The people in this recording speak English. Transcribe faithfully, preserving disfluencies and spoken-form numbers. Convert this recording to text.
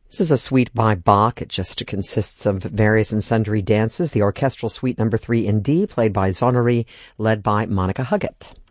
This is a suite by Bach. It just consists of various and sundry dances. The orchestral suite number three in D, played by Zonnery, led by Monica Huggett.